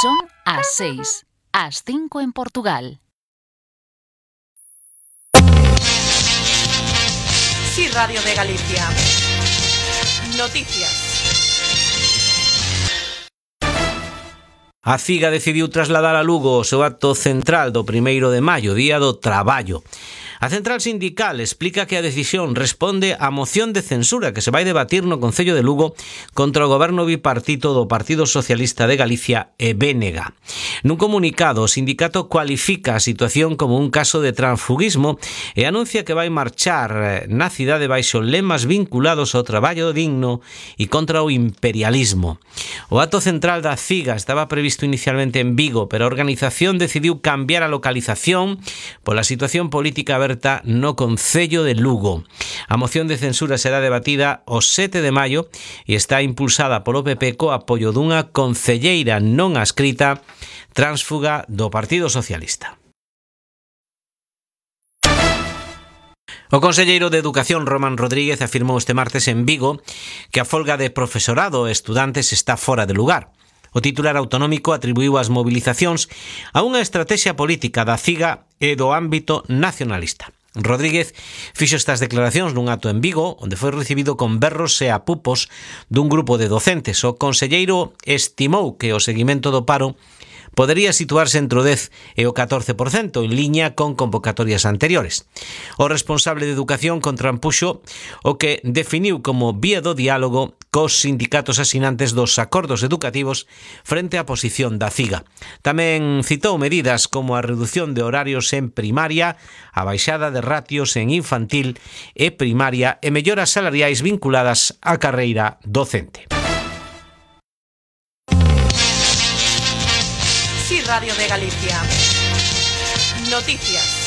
Son as 6, as 5 en Portugal. Sí, Radio de Galicia. Noticias. A CIGA decidiu trasladar a Lugo o seu acto central do 1º de maio, Día do Traballo. A central sindical explica que a decisión responde á moción de censura que se vai debatir no Concello de Lugo contra o goberno bipartito do Partido Socialista de Galicia e BNG. Nun comunicado, o sindicato cualifica a situación como un caso de transfugismo e anuncia que vai marchar na cidade baixo lemas vinculados ao traballo digno e contra o imperialismo. O acto central da CIGA estaba previsto inicialmente en Vigo, pero a organización decidiu cambiar a localización pola situación política aberta no Concello de Lugo. A moción de censura será debatida o 7 de maio e está impulsada polo PP co apoio dunha concelleira non adscrita tránsfuga do Partido Socialista. O conselleiro de Educación, Román Rodríguez, afirmou este martes en Vigo que a folga de profesorado e estudantes está fora de lugar. O titular autonómico atribuiu as mobilizacións a unha estrategia política da CIGA e do ámbito nacionalista. Rodríguez fixo estas declaracións nun acto en Vigo, onde foi recibido con berros e apupos dun grupo de docentes. O conselleiro estimou que o seguimento do paro podería situarse entre o 10 e o 14%, en liña con convocatorias anteriores. O responsable de Educación contrampuxo o que definiu como vía do diálogo cos sindicatos asinantes dos acordos educativos frente á posición da CIGA. Tamén citou medidas como a redución de horarios en primaria, a baixada de ratios en infantil e primaria e melloras salariais vinculadas á carreira docente. Sí, Radio de Galicia. Noticias.